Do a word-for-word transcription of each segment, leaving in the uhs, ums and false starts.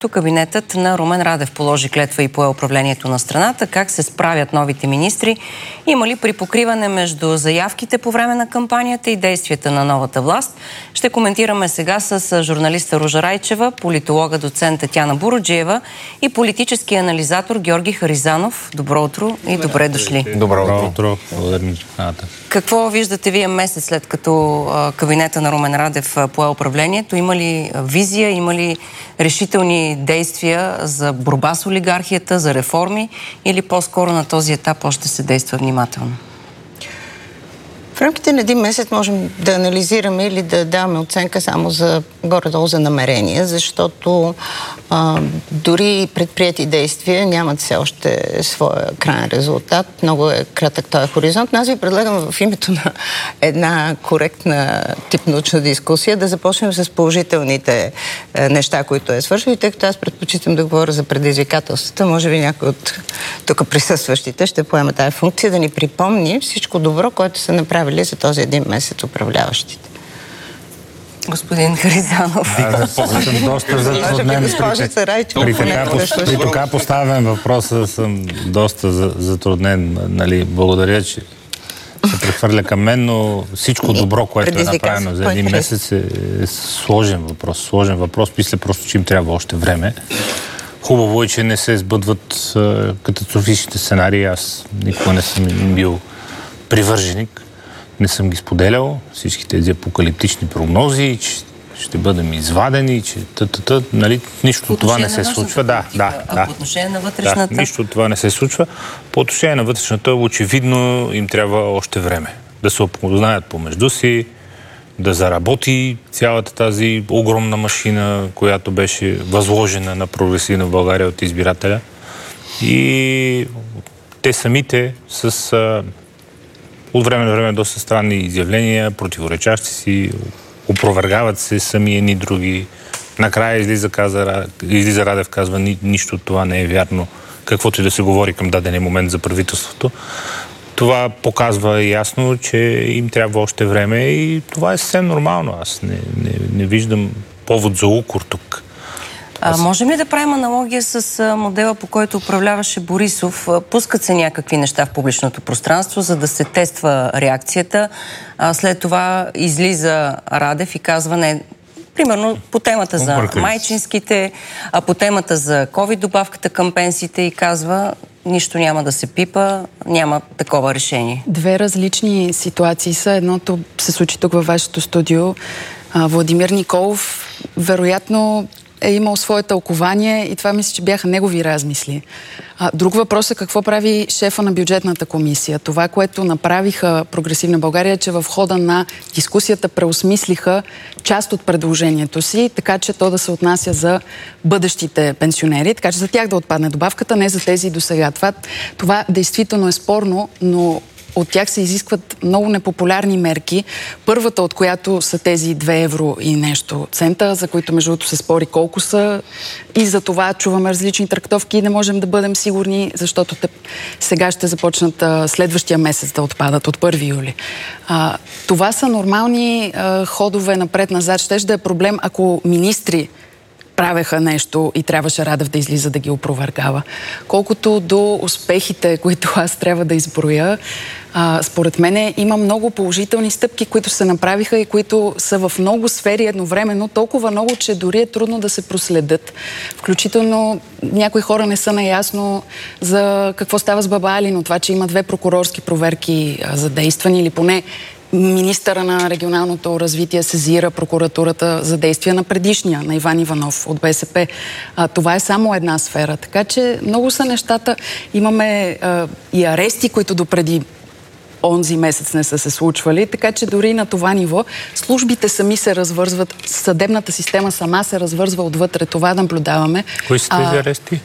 Кабинетът на Румен Радев положи клетва и пое управлението на страната. Как се справят новите министри? Има ли припокриване между заявките по време на кампанията и действията на новата власт? Ще коментираме сега с журналиста Ружа Райчева, политолога доцент Татяна Буруджиева и политически анализатор Георги Харизанов. Добро утро и добре дошли. Добро утро. Какво виждате вие месец след като а, кабинета на Румен Радев пое управлението? Има ли визия, има ли решителни действия за борба с олигархията, за реформи или по-скоро на този етап още се действа внимателно? В рамките на един месец можем да анализираме или да даваме оценка само за горе-долу за намерения, защото а, дори предприети действия нямат все още своя крайен резултат. Много е кратък този хоризонт. Аз ви предлагам в името на една коректна тип научна дискусия да започнем с положителните е, неща, които е свършил. И тъй като аз предпочитам да говоря за предизвикателствата, може би някой от тук присъстващите ще поема тази функция да ни припомни всичко добро, което са направили за този един месец управляващите. Господин Харизанов. Аз съм доста затруднен. При така поставен въпроса съм доста затруднен. Нали, благодаря, че се прехвърля към мен, но всичко добро, което е направено за един месец е сложен въпрос. Сложен въпрос. Мисля просто, че им трябва още време. Хубаво е, че не се сбъдват катастрофичните сценарии. Аз никога не съм бил привърженик. Не съм ги споделял. Всички тези апокалиптични прогнози, че ще бъдем извадени, че тъ-тъ-тъ, нали, нищо от това не се случва. Да, да, а да. по отношение на вътрешната? Да, нищо от това не се случва. По отношение на вътрешната, очевидно им трябва още време. Да се опознаят помежду си, да заработи цялата тази огромна машина, която беше възложена на прогресивна България от избирателя. И те самите с а, от време на време доста странни изявления, противоречащи си, опровергават се сами едни други. Накрая излиза, каза, излиза Радев, казва, ни, нищо от това не е вярно, каквото и да се говори към дадения момент за правителството. Това показва ясно, че им трябва още време и това е съвсем нормално. Аз не, не, не виждам повод за укор тук. А, можем ли да правим аналогия с а, модела, по който управляваше Борисов? Пускат се някакви неща в публичното пространство, за да се тества реакцията. А, след това излиза Радев и казва не... Примерно по темата за майчинските, а по темата за ковид добавката към пенсиите и казва нищо няма да се пипа, няма такова решение. Две различни ситуации са. Едното се случи тук във вашето студио. А, Владимир Николов вероятно е имал свое тълкование и това мисля, че бяха негови размисли. А, друг въпрос е какво прави шефа на бюджетната комисия. Това, което направиха Прогресивна България, че в хода на дискусията преосмислиха част от предложението си, така че то да се отнася за бъдещите пенсионери, така че за тях да отпадне добавката, не за тези до сега. Това, това действително е спорно, но от тях се изискват много непопулярни мерки. Първата, от която са тези две евро и нещо цента, за които между другото се спори колко са. И за това чуваме различни трактовки и не можем да бъдем сигурни, защото те сега ще започнат а, следващия месец да отпадат от първи юли. А, това са нормални а, ходове напред-назад. Щеше да е проблем, ако министри правеха нещо и трябваше Радев да излиза да ги опровергава. Колкото до успехите, които аз трябва да изброя, а, според мен има много положителни стъпки, които се направиха и които са в много сфери едновременно, толкова много, че дори е трудно да се проследят. Включително някои хора не са наясно за какво става с Баба Али, но това, че има две прокурорски проверки а, задействани или поне министъра на регионалното развитие сезира прокуратурата за действия на предишния, на Иван Иванов от БСП. А, това е само една сфера. Така че много са нещата. Имаме а, и арести, които допреди онзи месец не са се случвали, така че дори на това ниво службите сами се развързват, съдебната система сама се развързва отвътре. Това наблюдаваме. Кои са тези арести?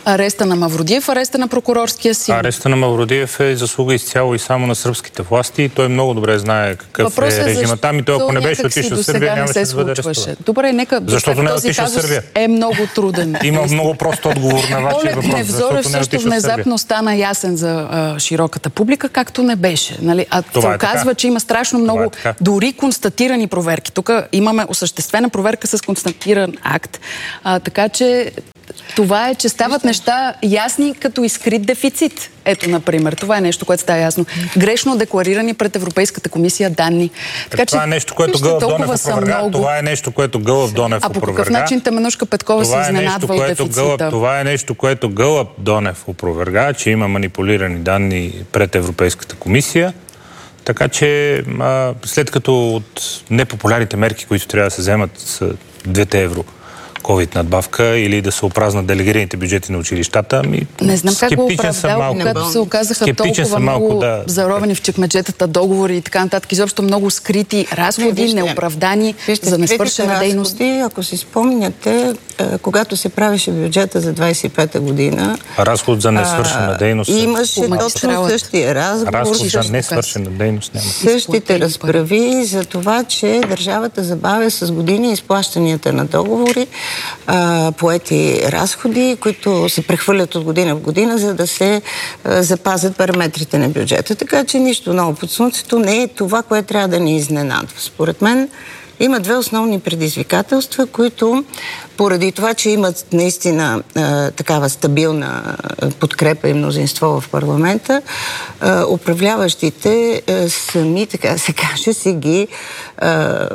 Ареста на Мавродиев, ареста на прокурорския син. Ареста на Мавродиев е заслуга изцяло и само на сръбските власти. Той много добре знае какъв Въпросът е режима там и той, ако не беше отишъл в Сърбия, нямаше да бъде арестуван. Добре, нека... Защото не е отишъл в Сърбия. Е много труден. Има много прост отговор на вашия въпрос. Невзоров също внезапно стана ясен за а, широката публика, както не беше. Нали? А това се оказва, така. че има страшно много е дори констатирани проверки. Тук имаме осъществена проверка с констатиран акт. А, така че това е, че стават неща ясни като изкрит дефицит. Ето, например, това е нещо, което става ясно. Грешно декларирани пред Европейската комисия данни. Така, това, че, е нещо, което Гълъб Донев опроверга. Много... това е нещо, което Гълъб Донев опроверга. А по какъв начин Теменужка Петкова се изненадва от дефицита? Гълъб, това е нещо, което Гълъб Донев опроверга, че има манипулирани данни пред Европейската комисия. Така че а, след като от непопулярните мерки, които трябва да се вземат с двете евро ковид надбавка или да се опразнат делегираните бюджети на училищата. Ми, не знам как го оправдал, когато се оказаха толкова много, много да... заровени в чекмеджетата договори и така нататък. Изобщо много скрити разходи, не, вижте, неоправдани вижте, за несвършена дейност. Ако си спомняте, когато се правеше бюджета за двадесет и пета година... Разход за несвършена а, дейност... Имаше точно същия разговор. Разход за несвършена дейност няма. Същите разправи за това, че държавата забавя с години изплащанията на договори, Uh, поети разходи, които се прехвърлят от година в година, за да се uh, запазят параметрите на бюджета. Така че нищо ново под слънцето не е това, което трябва да ни изненадва. Според мен има две основни предизвикателства, които поради това, че имат наистина uh, такава стабилна подкрепа и мнозинство в парламента, uh, управляващите uh, сами, така да се каже, си ги uh,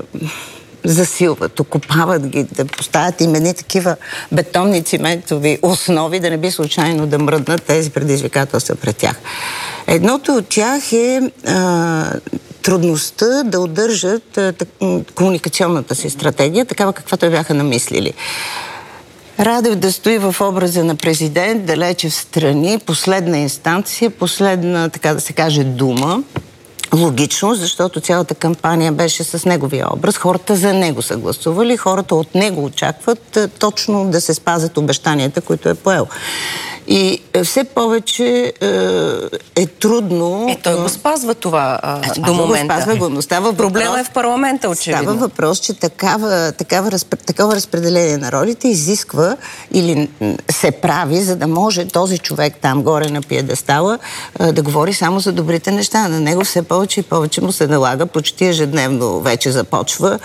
засилват, окопават ги, да поставят имени такива бетонни циментови основи, да не би случайно да мръднат тези предизвикателства пред тях. Едното от тях е а, трудността да удържат а, так, комуникационната си стратегия, такава каквато я бяха намислили. Радев да стои в образа на президент, далече в страни, последна инстанция, последна, така да се каже, дума. Логично, защото цялата кампания беше с неговия образ. Хората за него са гласували, хората от него очакват точно да се спазят обещанията, които е поел. И все повече е, е трудно... Е, той го спазва това а, е, до момента. Го спазва го, но става Проблема въпрос, е в парламента, очевидно. Става въпрос, че такава, такава, такова разпределение на ролите изисква или се прави, за да може този човек там горе на пиедестала да говори само за добрите неща. На него все повече и повече му се налага, почти ежедневно вече започва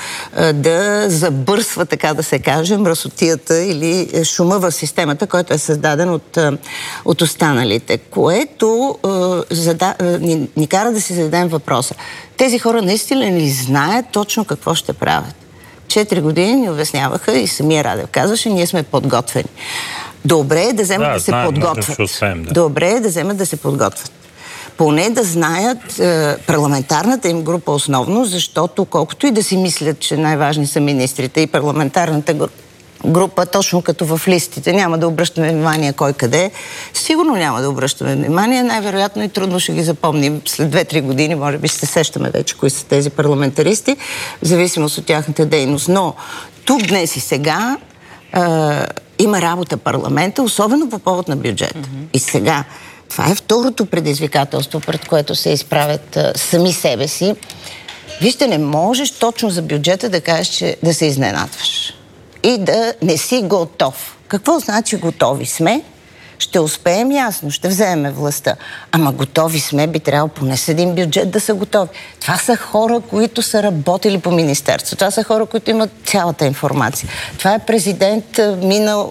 да забърсва, така да се каже, мръсотията или шума в системата, който е създаден от от останалите, което е, зада, е, ни, ни кара да си зададем въпроса. Тези хора наистина не знаят точно какво ще правят. Четири години ни обясняваха и самия Радев казваше, ние сме подготвени. Добре е да вземат да, да се знаем, подготвят. Успеем, да. Добре е да вземат да се подготвят. Поне да знаят е, парламентарната им група основно, защото колкото и да си мислят, че най-важни са министрите и парламентарната група, група, точно като в листите. Няма да обръщаме внимание кой къде. Сигурно няма да обръщаме внимание. Най-вероятно и трудно ще ги запомним. След две-три години, може би, ще се сещаме вече кои са тези парламентаристи, в зависимост от тяхната дейност. Но тук, днес и сега е, има работа парламента, особено по повод на бюджет. Mm-hmm. И сега. Това е второто предизвикателство, пред което се изправят е, сами себе си. Вижте, не можеш точно за бюджета да кажеш, че да се изненадваш. И да не си готов. Какво значи готови сме? Ще успеем, ясно, ще вземем властта. Ама готови сме, би трябвало поне с един бюджет да са готови. Това са хора, които са работили по министерство. Това са хора, които имат цялата информация. Това е президент минал,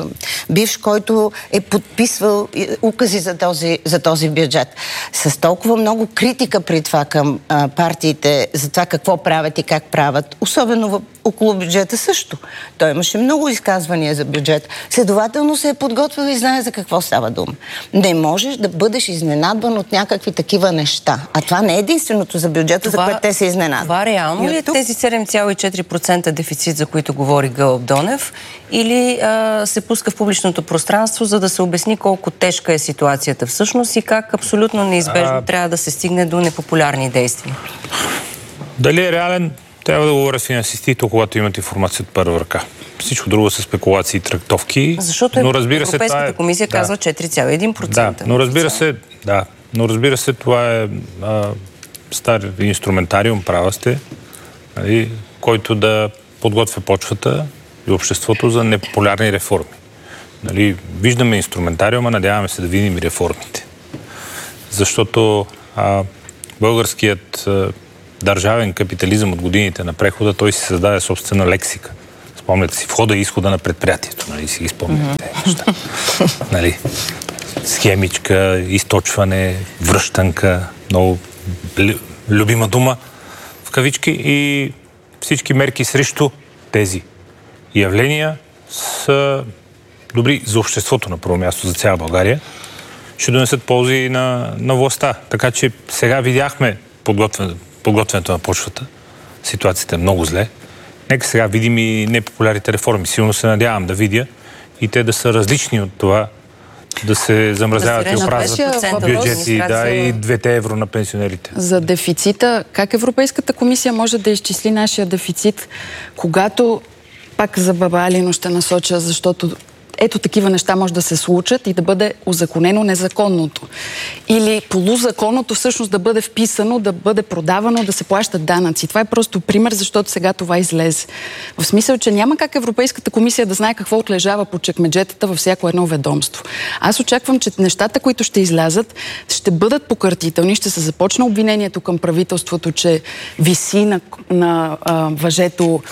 е, бивш, който е подписвал укази за този, за този бюджет. С толкова много критика при това към е, партиите за това какво правят и как правят. Особено в, около бюджета също. Той имаше много изказвания за бюджет. Следователно се е подготвил и знае за какво става дума. Не можеш да бъдеш изненадван от някакви такива неща. А това не е единственото за бюджета, това, за което те се изненадват. Това реално ли е тук... тези седем цяло и четири процента дефицит, за които говори Гълъб Донев, или а, се пуска в публичното пространство, за да се обясни колко тежка е ситуацията всъщност и как абсолютно неизбежно а... трябва да се стигне до непопулярни действия? Дали е реален? Трябва да говорят финансистите, когато имат информация от първа ръка. Всичко друго са спекулации и трактовки. Защото но разбира се, Европейската това е... комисия да. казва четири цяло и един процент. Да, но разбира се, да, но разбира се, това е а, стар инструментариум, права сте, нали, който да подготвя почвата и обществото за непопулярни реформи. Нали, виждаме инструментариума, надяваме се да видим и реформите. Защото а, българският а, държавен капитализъм от годините на прехода, той си създаде собствена лексика. Спомняте си входа и изхода на предприятието, нали, си ги спомняте mm-hmm. неща. Нали, схемичка, източване, връщанка, много любима дума в кавички и всички мерки срещу тези явления са добри за обществото на първо място, за цяла България. Ще донесат ползи на, на властта. Така че сега видяхме подготвен, подготвянето на почвата. Ситуацията е много зле. Нека сега видим и непопулярните реформи. Силно се надявам да видя и те да са различни от това да се замразяват да и опразват бюджети, да, и двете евро на пенсионерите. За дефицита, как Европейската комисия може да изчисли нашия дефицит, когато пак за баба Алино ще насоча, защото ето такива неща може да се случат и да бъде узаконено незаконното. Или полузаконното всъщност да бъде вписано, да бъде продавано, да се плащат данъци. Това е просто пример, защото сега това излезе. В смисъл, че няма как Европейската комисия да знае какво отлежава по чекмеджетата във всяко едно ведомство. Аз очаквам, че нещата, които ще излязат, ще бъдат покъртителни, ще се започне обвинението към правителството, че виси на, на а, въжето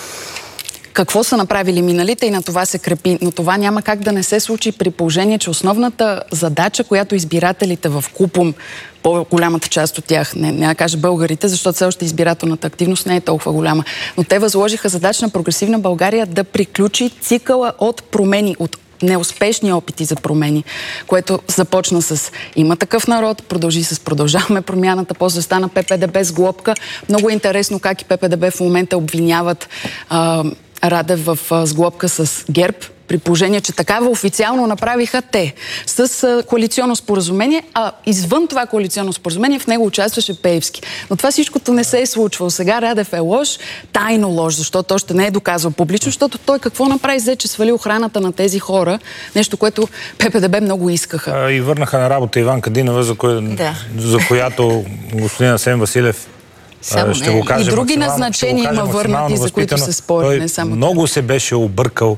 какво са направили миналите и на това се крепи. Но това няма как да не се случи при положение, че основната задача, която избирателите в Купум, по-голямата част от тях, не, не да кажа българите, защото все още избирателната активност не е толкова голяма, но те възложиха задача на Прогресивна България да приключи цикъла от промени, от неуспешни опити за промени, което започна с Има такъв народ, продължи с Продължаваме промяната, после стана ППДБ с глобка. Много е интересно как и ППДБ в момента обвиняват а, Радев в а, сглобка с ГЕРБ, при положение, че такава официално направиха те с а, коалиционно споразумение, а извън това коалиционно споразумение в него участваше Пеевски. Но това всичкото не се е случвало. Сега Радев е лош, тайно лош, защото още не е доказал публично, защото той какво направи, взе, че свали охраната на тези хора, нещо, което ППДБ много искаха. А, и върнаха на работа Иванка Динова, за, кое, да. за която господин Асен Василев Само ще го каже и други назначения има върнати, за които се спори. Не само много това. се беше объркал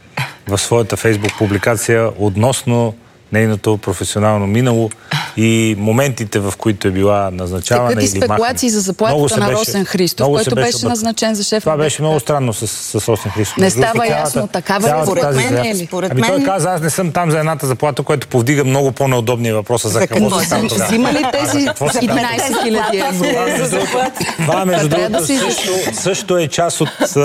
в своята Фейсбук публикация относно нейното професионално минало и моментите, в които е била назначавана или махана. Текат и спекулации за заплатата на Росен Христов, който беше, беше назначен за шеф. Това беше много странно с, с Росен Христов. Не става ясно. Такава според мен е ли? Според ами той каза, аз не съм там за едната заплата, което повдига много по-неудобни въпроса за, за какво се става. Взима ли тези единайсет хиляди евро? Това, между другото, също е част от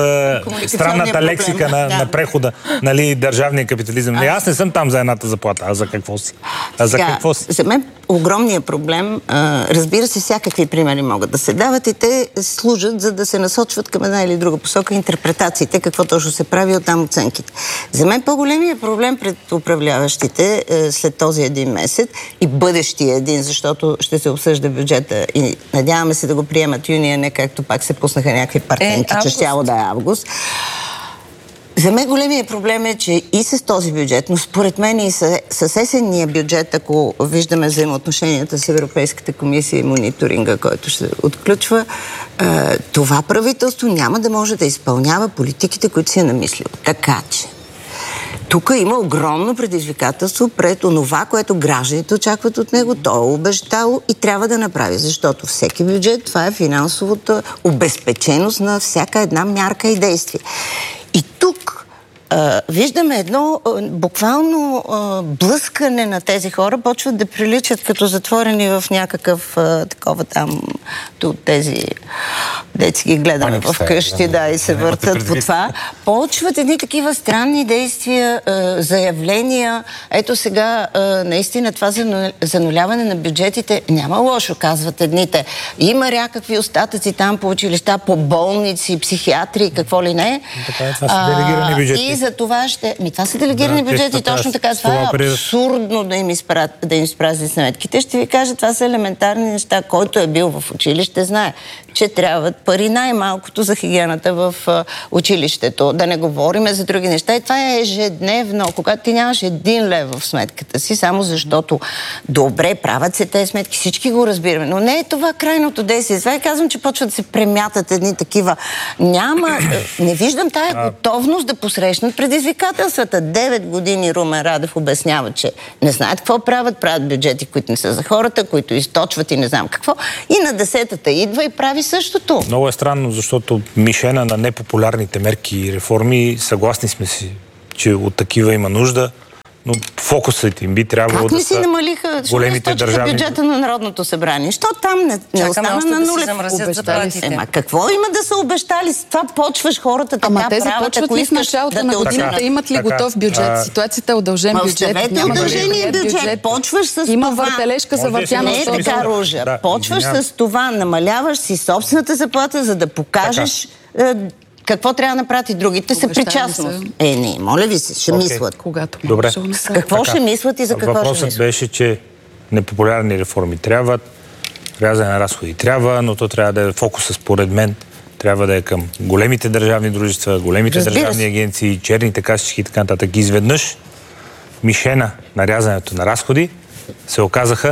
странната лексика на прехода, нали, държавния капитализъм. Аз не съм там за едната заплата, а за какво си? А за какво си? За мен огромният проблем, а, разбира се, всякакви примери могат да се дават и те служат, за да се насочват към една или друга посока интерпретациите, какво точно се прави, оттам оценките. За мен по-големият проблем пред управляващите е, след този един месец и бъдещия един, защото ще се обсъжда бюджета и надяваме се да го приемат юния, не както пак се пуснаха някакви партенки, е, че щяло да е август. За мен големият проблем е, че и с този бюджет, но според мен и с, с есенния бюджет, ако виждаме взаимоотношенията с Европейската комисия и мониторинга, който ще отключва, е, това правителство няма да може да изпълнява политиките, които си е намислил. Така че тук има огромно предизвикателство пред онова, което гражданите очакват от него. Той е обещал и трябва да направи, защото всеки бюджет, това е финансовата обезпеченост на всяка една мярка и действие. И тук а, виждаме едно а, буквално а, блъскане на тези хора, почват да приличат като затворени в някакъв а, такова там, от тези деци ги гледаме в къщи, да, и се въртат по това. Почват едни такива странни действия, а, заявления. Ето сега, а, наистина това зануляване на бюджетите няма лошо, казват едните. Има някакви остатъци там по училища, по болници, психиатри, какво ли не. Така, това са делегирани бюджети. И за това ще... Ми, това са делегирани да, бюджети, точно така. Това е абсурдно да им, изпрат, да им изпразят сметките. Ще ви кажа, това са елементарни неща. Който е бил в училище, знае. че трябват пари най-малкото за хигиената в а, училището. Да не говорим за други неща. И това е ежедневно. Когато ти нямаш един лев в сметката си, само защото добре правят се тези сметки, всички го разбираме. Но не е това крайното действие. Това е казвам, че почват да се премятат едни такива. Няма, не виждам тая готовност да посрещнат предизвикателствата. Девет години Румен Радев обяснява, че не знаят какво правят, правят бюджети, които не са за хората, които източват и не знам какво. И на десетата идва и прави същото. Много е странно, защото мишена на непопулярните мерки и реформи, съгласни сме си, че от такива има нужда, но фокусът им би трябвало да са си намалиха големите държавни... бюджета на Народното събрание? Що там не, не остана на нулев? Ема какво има да са обещали? С това почваш хората така Ама правят, те започват ли в началото на годината? Имат ли готов бюджет? Ситуацията е удължен бюджет. Няма удължения бюджет. Почваш с Има това. въртележка за въртяна. Не е така, Ружа. Почваш с това. Намаляваш си собствената заплата, за да покажеш какво трябва да направят и другите са причастност. Е, не, моля ви се, ще okay. мислят. Когато Добре. С какво така ще мислят и за какво Въпросът ще мислят? беше, че непопулярни реформи трябват, рязане на разходи трябва, но то трябва да е фокуса, според мен, трябва да е към големите държавни дружества, големите Разбира държавни се. агенции, черните касички и така нататък. Изведнъж мишена на рязането на разходи се оказаха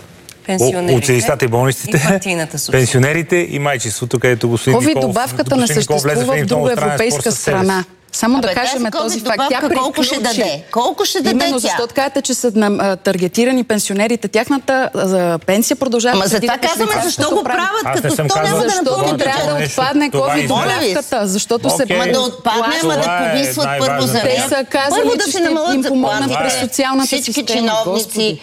училищата и болниците, и пенсионерите и майчеството, където господин Ковид Николов... добавката не съществува в друга европейска страна. Само Абе, да кажем този факт. Тя колко ще даде? Колко ще даде Именно тя? защото казвате, че са а, таргетирани пенсионерите. Тяхната а, пенсия продължава. Ама за това казваме, защо го правят, като то няма да Защото трябва да отпадне ковид добавката. Защото се... Ама да отпадне, ама да помислят първо за нея. Те са казали, че ще им помогнат през социалната всички система. чиновници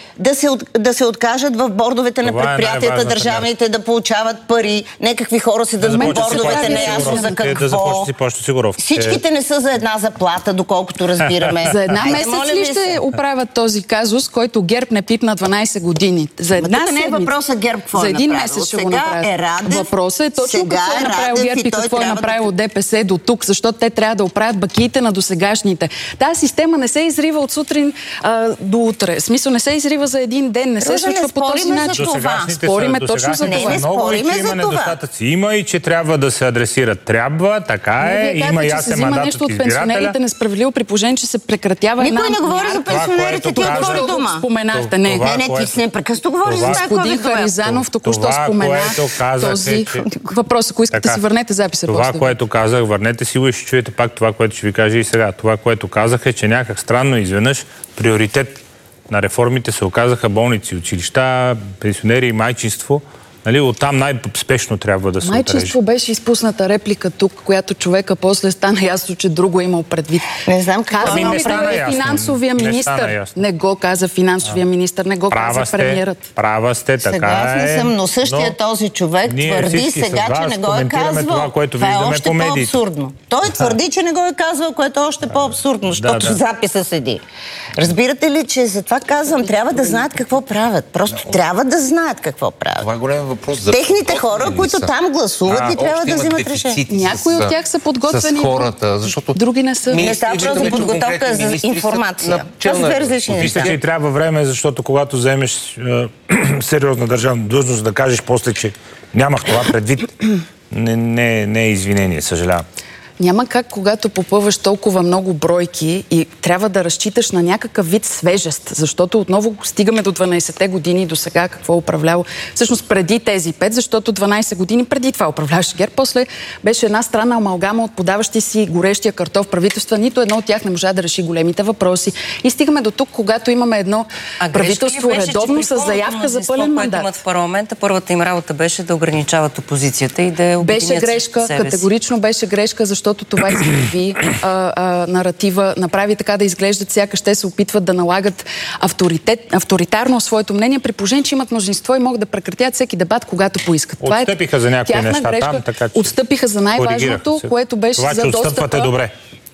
да се откажат в бордовете на предприятията държавните, да получават пари. Някакви хора се дадат в бордовете, неясно за какво. Всичките не са за една заплата, доколкото разбираме. За една Айде, месец ли ще оправят този казус, който ГЕРБ не пипна дванайсет години? За една седмица. Не е въпросът ГЕРБ какво За един е месец ще го сега направят. Е Радев, въпросът е точно какво е направил Радев, ГЕРБ и какво е направил да... ДПС до тук, защото те трябва да оправят бакиите на досегашните. Тази система не се изрива от сутрин а, до утре. В смисъл не се изрива за един ден, не се Ружа, случва не по този начин. Спориме точно за това. Не, не спориме за това. Има и че трябва да се адресират. Трябва, така е, има ясен мандат от избирателя. Несправедливо при положение, че се прекратява една... Никой не говори за пенсионерите, ти отвори дума. Споменахте, не. Не, не, ти не прекъсто говори за това. Господин Харизанов току-що спомена този въпрос. Ако искате си върнете записа. Това, което казах, върнете си го и ще чуете пак това, което ще ви кажа и сега. Това, което казах е, че някак странно изведнъж приоритет на реформите се оказаха болници, училища, пенсионери и майчинство. Нали, оттам най-спешно трябва да се отрежи. Майчество беше изпусната реплика тук, която човека после стана ясно, че друго имал предвид. Не знам какво ами, не стана ясно. Финансовия не министър. Не го каза финансовия министър, не го права каза премиерът. Права сте, така Съгласна е. съм, но същия но този човек твърди сега, че не го е казвал. Това, което това виждаме е още по медиите. по-абсурдно. Той твърди, че не го е казвал, което е още по-абсурдно, защото да, да. записа седи. Разбирате ли, че за това казвам, трябва да знаят какво правят. Просто трябва да знаят какво правят. Това е голям въпрос за техните хора, които там гласуват а, и трябва да взимат решение. Някои от тях са подготвени, с хората, защото други не са. Не става просто за подготовка, за информация. Това са две различни неща. Мисля, че и трябва време, защото когато вземеш е, сериозна държавна длъжност, да кажеш после, че нямах това предвид, не, не, не е извинение, съжалявам. Няма как, когато попълваш толкова много бройки и трябва да разчиташ на някакъв вид свежест, защото отново стигаме до дванайсетте години до сега какво е управляло. Всъщност преди тези пет, защото дванайсет години преди това управляваше ГЕРБ, после беше една странна амалгама от подаващи си горещия картоф правителства. Нито едно от тях не можа да реши големите въпроси. И стигаме до тук, когато имаме едно а правителство беше, редовно с заявка за пълен мандат. Имат в парламента, първата им работа беше да ограничават опозицията и да я обединят. Беше грешка, категорично беше грешка, защото защото това изкриви наратива, направи така да изглеждат, сякаш те се опитват да налагат авторитет, авторитарно своето мнение, при положение, че имат мнозинство и могат да прекратят всеки дебат, когато поискат. Отстъпиха е за някои неща грешка. там, така че... Отстъпиха за най-важното, което беше това, за достъпа... добре.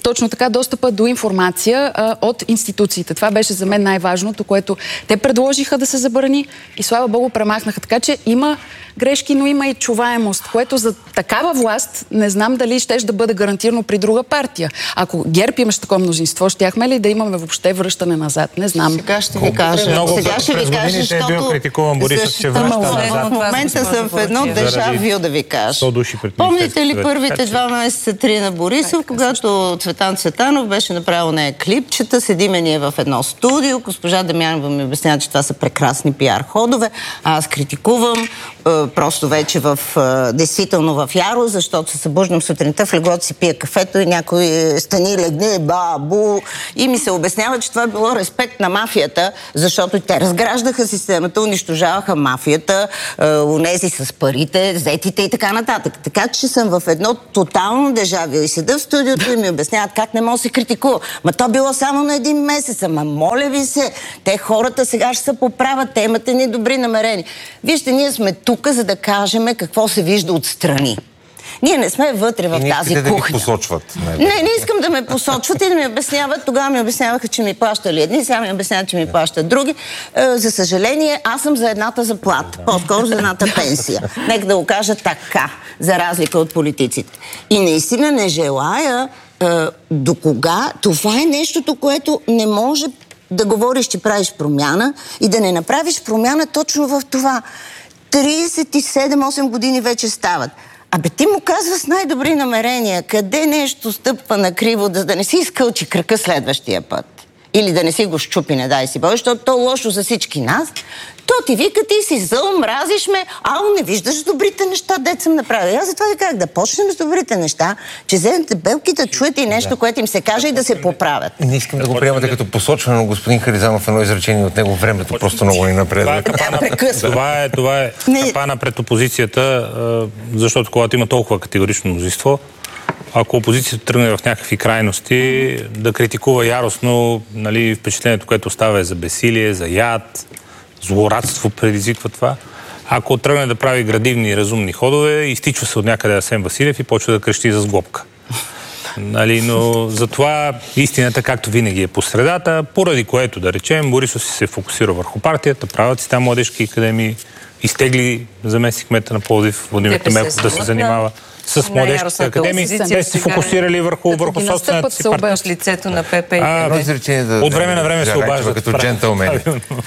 точно така достъпа до информация а, от институциите. Това беше за мен най-важното, което те предложиха да се забрани и слава Богу премахнаха. Така че има грешки, но има и чуваемост, което за такава власт не знам дали ще да бъде гарантирано при друга партия. Ако ГЕРБ имаше такова мнозинство, щяхме ли да имаме въобще връщане назад? Не знам. Сега ще ви кажа. Много Сега ще ви кажа, защото... е бил критикуван Борисов, че връща назад. В момента съм в едно дежавю да ви кажа. Помните ли първите два месеца, три на Борисов, когато Цветан Цветанов беше направил нея клипчета, седиме ние в едно студио, госпожа Дамянова ми обяснява, че това са прекрасни пиар ходове, а аз критикувам просто вече в, действително в яро, защото се събуждам сутринта в леглото си, пия кафето и някой стани, легне, бабу, и ми се обяснява, че това е било респект на мафията, защото те разграждаха системата, унищожаваха мафията, унези с парите, взетите и така нататък. Така че съм в едно тотално дежавю и седа в студиото и ми обясняват как не може да се критикува. Ма то било само на един месец, ама моля ви се, те хората сега ще се поправят, те имате ни добри намерения. Вижте, ние сме тук, за да кажем какво се вижда отстрани. Ние не сме вътре в и тази да кухня. Да посочват. Не, не искам да ме посочват и да ми обясняват. Тогава ми обясняваха, че ми плащали едни, сега ми обясняват, че ми плащат други. Е, за съжаление, аз съм за едната заплата, по-скоро за едната пенсия. Нека да го кажа така, за разлика от политиците. И наистина не желая е, до кога. Това е нещото, което не може да говориш, че правиш промяна и да не направиш промяна точно в това. тридесет и седем-осем години вече стават. Абе, ти му казва с най-добри намерения, къде нещо стъпва на криво, да, да не си изкълчи кръка следващия път. Или да не си го щупи, не дай си Боже, защото то е лошо за всички нас. То ти вика, ти си зъл, мразиш ме, ало, не виждаш добрите неща, дет съм направил. Аз затова ви казах да почнем с добрите неща, че вземете белките, чуете и нещо, да, което им се каже и да се поправят. Не искам да го приемате като посочване, но господин Харизанов, едно изречение от него, времето просто много ни напредва. Това е, това е капана пред опозицията, защото когато има толкова категорично мнозинство, ако опозицията тръгне в някакви крайности, да критикува яростно, нали, впечатлението, което остава е за безсилие, за яд, злорадство предизвиква това. Ако тръгне да прави градивни и разумни ходове, изтичва се от някъде Асен Василев и почва да крещи за сглобка. Нали, но затова истината, както винаги, е по средата, поради което, да речем, Борисов си се фокусира върху партията, правят си там младежки академии, изтегли заместник кмета на Пловдив Владимир Темелков да се занимава с младежките академии. Те се фокусирали върху, върху собствената си партия. Лицето на ПП. От време на време се обаждат. Като джентълмени.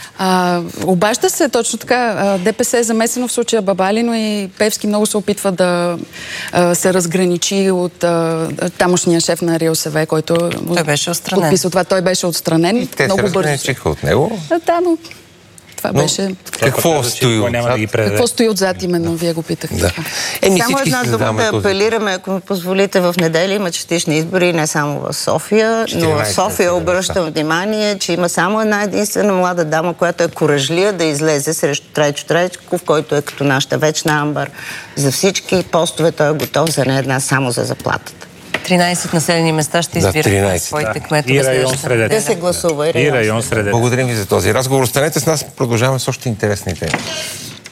Обажда се точно така. ДПС е замесено в случая Бабали, но и Певски много се опитва да а, се разграничи от а, тамошния шеф на РИОСВ, който той беше отстранен. Подписал това. Той беше отстранен. И те много се разграничиха от него. Да, но това но, беше... Какво стои отзад? Да какво стои отзад именно? Вие го питахте. Да. Е, само една дума да апелираме, ако ми позволите, в неделя има частични избори, не само в София, но в София обръщам внимание, че има само една единствена млада дама, която е коражлия да излезе срещу Трайчо Трайчков, който е като нашата вечна Амбър. За всички постове той е готов за не една, само за заплатата. тринайсет населени места ще избират да, своите кметове. И район Средец. Да се гласува. И район Средец. Благодарим ви за този разговор. Останете с нас, продължаваме с още интересни теми.